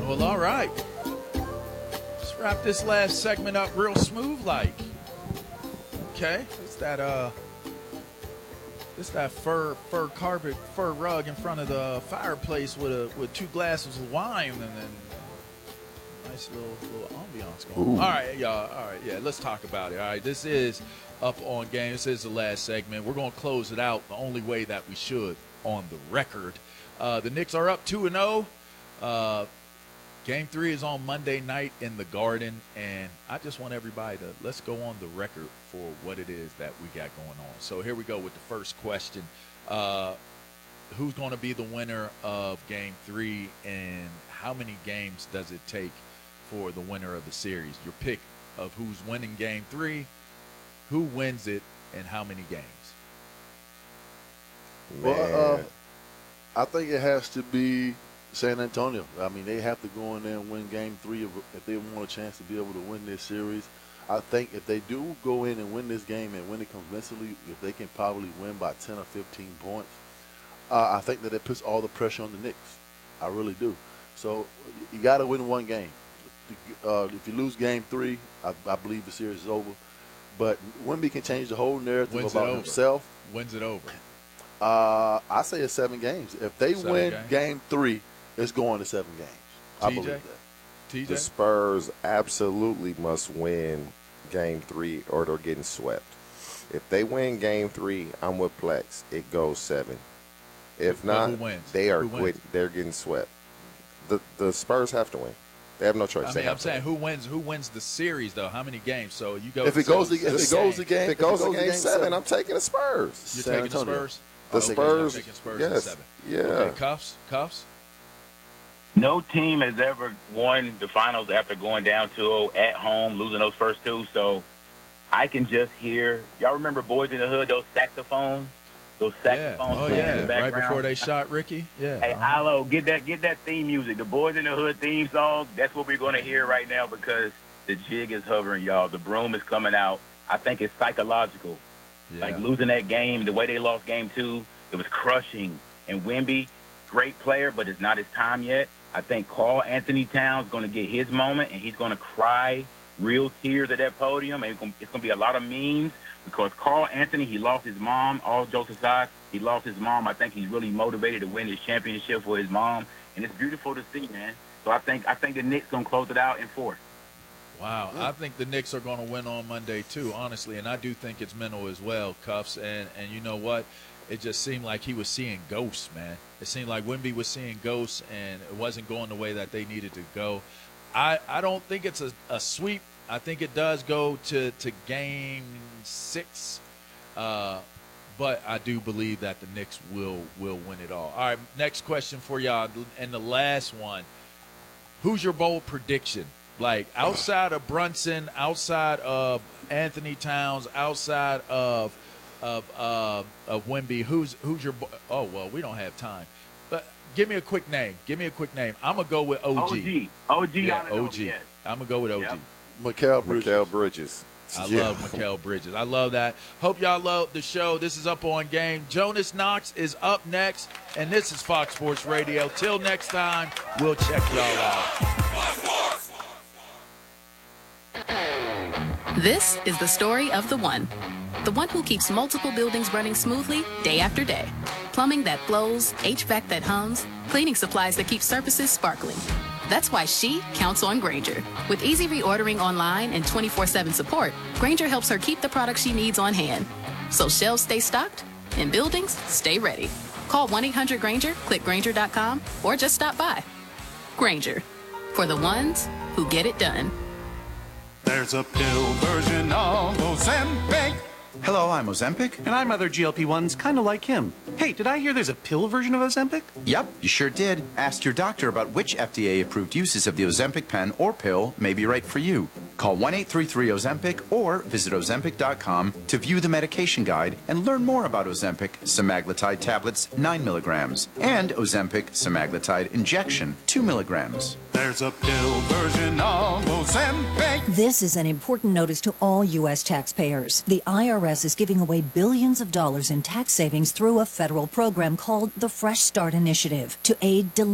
Well, all right. Let's wrap this last segment up real smooth like. Okay. It's that fur carpet, fur rug in front of the fireplace with 2 glasses of wine and then nice little ambiance going. Ooh. All right, y'all. All right, yeah, let's talk about it. All right, this is Up on Game. This is the last segment. We're going to close it out the only way that we should on the record. The Knicks are up 2-0. Game 3 is on Monday night in the Garden, and I just want everybody to let's go on the record for what it is that we got going on. So here we go with the first question. Who's going to be the winner of Game 3, and how many games does it take for the winner of the series? Your pick of who's winning Game 3, who wins it, and how many games? Well, I think it has to be San Antonio. I mean, they have to go in there and win Game 3 if they want a chance to be able to win this series. I think if they do go in and win this game and win it convincingly, if they can probably win by 10 or 15 points, I think that it puts all the pressure on the Knicks. I really do. So you got to win one game. If you lose Game 3, I believe the series is over. But Wemby can change the whole narrative about himself. Wins it over? I say it's 7 games. If they win Game 3, it's going to 7 games. I believe that. TJ? The Spurs absolutely must win Game 3 or they're getting swept. If they win Game 3, I'm with Plex. It goes 7. If not, they are quitting. They're getting swept. The Spurs have to win. They have no choice. I'm saying who wins the series though? How many games? So you go. If it goes to game 7, I'm taking the Spurs. You're taking the Spurs. The Spurs. Yes. 7. Yeah. Okay, Cuffs. No team has ever won the finals after going down 2-0 at home, losing those first 2. So I can just hear. Y'all remember Boys in the Hood? Those saxophones. Oh yeah. In the right before they shot Ricky. Yeah. Hey, Ilo, get that theme music. The Boys in the Hood theme song. That's what we're going to hear right now because the jig is hovering, y'all. The broom is coming out. I think it's psychological. Yeah. Like losing that game, the way they lost Game 2, it was crushing. And Wemby, great player, but it's not his time yet. I think Karl Anthony Towns is going to get his moment, and he's going to cry real tears at that podium. And it's going to be a lot of memes because Karl Anthony, he lost his mom. All jokes aside, he lost his mom. I think he's really motivated to win his championship for his mom, and it's beautiful to see, man. So I think the Knicks going to close it out in 4. Wow, I think the Knicks are going to win on Monday too, honestly, and I do think it's mental as well, Cuffs. And you know what? It just seemed like he was seeing ghosts, man. It seemed like Wemby was seeing ghosts, and it wasn't going the way that they needed to go. I don't think it's a sweep. I think it does go to Game 6, but I do believe that the Knicks will win it all. All right, next question for y'all, and the last one. Who's your bold prediction? Like outside of Brunson, outside of Anthony Towns, outside of Wemby, who's your? Oh well, we don't have time. But give me a quick name. I'm gonna go with OG. Yeah, OG. I'm gonna go with OG. Yep. Mikal Bridges. I love Mikal Bridges. I love that. Hope y'all love the show. This is Up on Game. Jonas Knox is up next, and this is Fox Sports Radio. Till next time, we'll check y'all out. This is the story of the one who keeps multiple buildings running smoothly day after day. Plumbing that flows, HVAC that hums, cleaning supplies that keep surfaces sparkling. That's why she counts on Grainger. With easy reordering online and 24/7 support, Grainger helps her keep the products she needs on hand. So shelves stay stocked and buildings stay ready. Call 1-800-GRAINGER, click Grainger.com, or just stop by. Grainger, for the ones who get it done. There's a pill version of Ozempic. Hello, I'm Ozempic, and I'm other GLP-1s kind of like him. Hey, did I hear there's a pill version of Ozempic? Yep, you sure did. Ask your doctor about which FDA-approved uses of the Ozempic pen or pill may be right for you. Call 1-833-OZEMPIC or visit Ozempic.com to view the medication guide and learn more about Ozempic semaglutide tablets 9 milligrams and Ozempic semaglutide injection 2 milligrams. There's a pill version of Ozempic. This is an important notice to all U.S. taxpayers. The IRS is giving away billions of dollars in tax savings through a federal program called the Fresh Start Initiative to aid